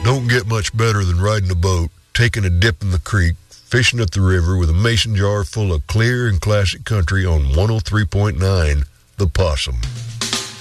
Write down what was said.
Don't get much better than riding a boat, taking a dip in the creek, fishing at the river with a mason jar full of clear and classic country on 103.9 The Possum.